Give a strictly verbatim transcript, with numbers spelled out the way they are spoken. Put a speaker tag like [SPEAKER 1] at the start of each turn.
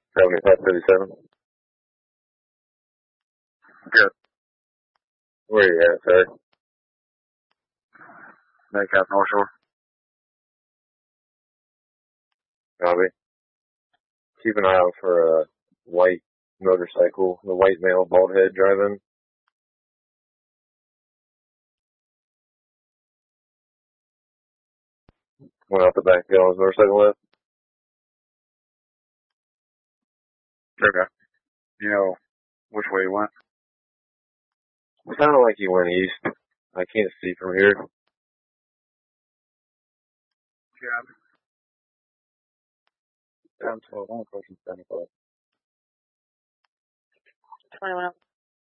[SPEAKER 1] seventy-five thirty-seven.
[SPEAKER 2] Good.
[SPEAKER 1] Where you at, sir?
[SPEAKER 2] Metcalf North Shore.
[SPEAKER 1] Copy. Keep an eye out for a white motorcycle, the white male, bald head driving. Went out the back hill on his motorcycle left.
[SPEAKER 2] Okay. You know which way he went?
[SPEAKER 1] It sounded like he went east. I can't see from here.
[SPEAKER 2] Yeah.
[SPEAKER 1] Down twelve, I'm approaching seventy-five.
[SPEAKER 3] twenty-one.